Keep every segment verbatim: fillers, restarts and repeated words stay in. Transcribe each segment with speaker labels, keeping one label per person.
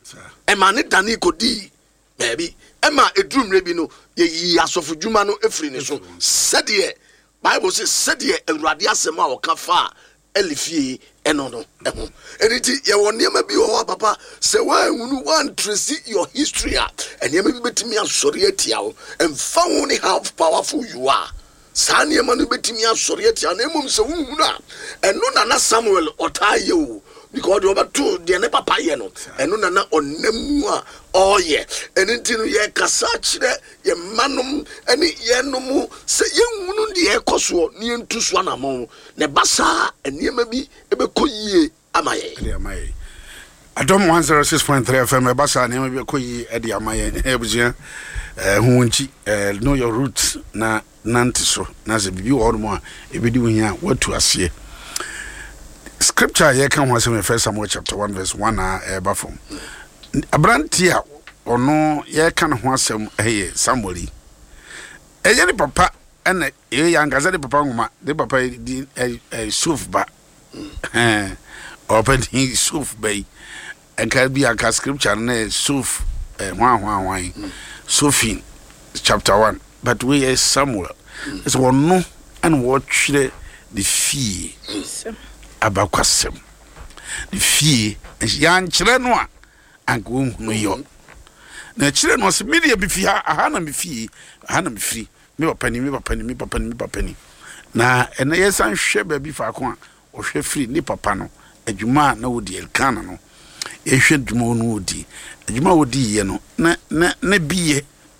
Speaker 1: Emma ne dani kodi baby Emma edrum rebi no ye asofu dwuma no efri ne so said ye Bible says said ye Awurade asem a woka fa elifie eno no eho eniti ye woniema bi wo papa se wa hunu wan trace your history and ye be betimi asori atia wo emfa wo ni how powerful you are sa niema no betimi asori atia na emom se hunu a eno na na Samuel otaye wo because the over two the ne papa ye no eno na na onemu a oye eniti no ye kasa kire ye manom ene ye no mu se ye hunu de e koso ne entu so na mo ne basa eniema bi ebe koyie amaye
Speaker 2: ede amaye Adom one oh six point three F M basa eniema bi koyie ede amaye ebuzia eh hunchi eh know your roots na nantiso na se bibi wo mo a ebedi wo hia watu ase scripture ye kan ho se First Samuel chapter one verse one a eba from abrantia ono ye kan ho asem eye Samuel eye ni papa ene ye yangaza de papa ngoma de papa di eh Suf ba eh open he Suf bay en ka bi aka scripture na Suf eh hwan hwan hwan Sufin chapter one but we is Samuel it's one no and watch the fee abakwasem the fee yan kire no a anka wo hunu yo na kire no se media bi fi ha na me fie ha na me firi me papa ni me papa ni me papa ni me papa ni na ena yesan hwe ba bi fa ko a o hwe firi ni papa no adwuma na wodi elkana no ye hwe adwuma no wodi adwuma wodi ye no na na na biye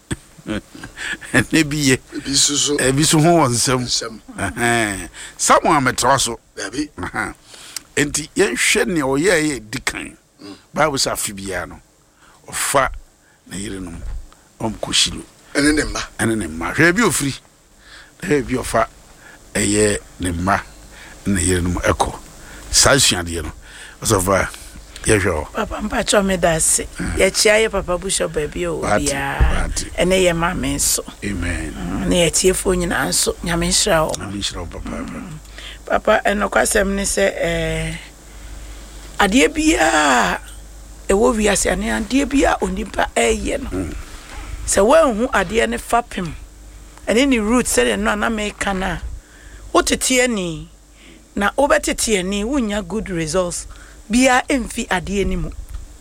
Speaker 2: ne biye
Speaker 1: bisuso
Speaker 2: e bisu ho wonsam eh Samuel metroso
Speaker 1: baby
Speaker 2: aha enti ye hwe ne o ye ye dikan Bible sa fibia no ofa na yire no om koshilo
Speaker 1: ene ne mma
Speaker 2: ene ne mma hwe bi ofiri hwe bi ofa eye ne mma na yire no eko sa suade no osofa ye hwe
Speaker 3: papa mpa chome dase ye chia ye papa busho baby o bia ene ye ma menso
Speaker 2: amen
Speaker 3: ne ye tiefo nyina nso nyame nhira o
Speaker 2: nyame nhira o papa
Speaker 3: papa enokwasem ne se eh ade bia ewo wiase ane ade bia onipa eye no se wanhu ade ne fapem ene ni root se no na make na wotete ani na obetete ani wunya good results bia emfi ade ani mu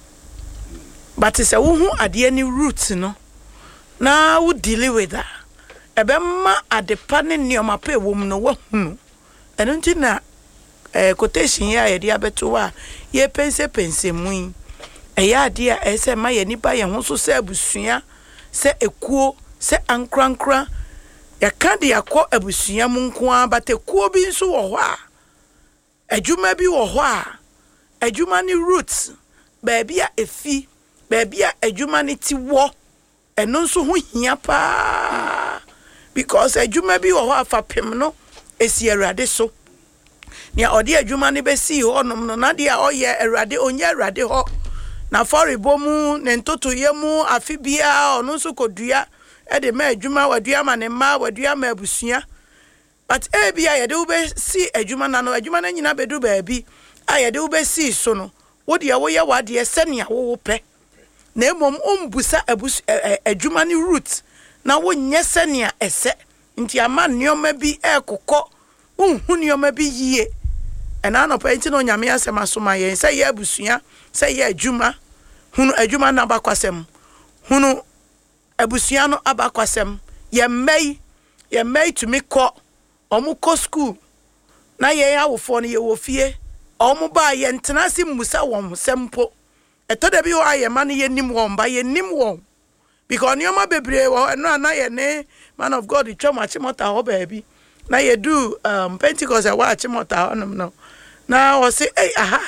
Speaker 3: but se wo hu ade ani root no na wo deal with that ebemma adepa ne nioma pa ewom no wahunu eno nti na eh quotation ya ye dia beto wa ye pense pense mu eya ade a ese ma ye nipa ye ho so se abusua se ekuo se ankrankra ya kande yakọ abusua mu nko a batekuo bi nso wo ho a adwuma bi wo ho a adwuma ni roots baabi a efi baabi a adwuma ni ti wo eno nso ho hia pa because adwuma bi wo ho afapem no esi Awurade so nia odi adwuma ni besi ho nom no na dia oye Awurade onye Awurade ho na foribo mu ne ntoto yemu afibia ono nso kodua e de ma adwuma wadua ma ne ma wadua ma abusua but e bia ye de ube si adwuma na no adwuma na nyina bedu baabi a ye de ube si so no wo de wo ye wade senia wo wo pe na emom umbusa abus adwuma ni root na wo nye senia ese nti ama nioma bi ekokọ unhu nioma bi yie ena no pa nti no nyame asema so ma ye se ye abusua se ye adwuma hunu adwuma na bakwasem hunu abusua no abakwasem ye mei ye mei to me ko omu ko school na ye awofo no ye wo fie omu ba ye ntena si musa won sempo etoda bi wa ye man ye nim won ba ye nim won because nioma bebre wo no na ye ne man of God twama chimota ho baabi na ye do um Pentecost wa chimota onum no na o say eh aha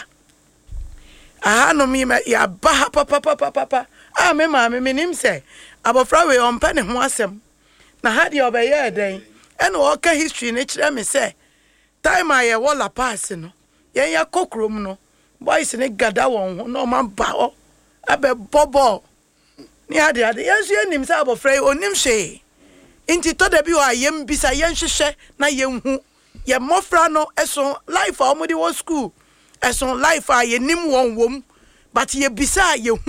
Speaker 3: aha no mi ya ba papa papa papa ah me ma me nim say abofra we on pa ne ho asem na ha de obeye den e no o ka history ne kire me say time aye wala pass no yen ya kokrom no boys ne gada won ho no man ba o abe bobo ni ade ade yen so nim say abofra onim hwe inti to da bi o ayem bisa yen hwehwe na yen hu ye mofra no eso life a omodi wo school eso life a ye nim won wom but ye bisa ye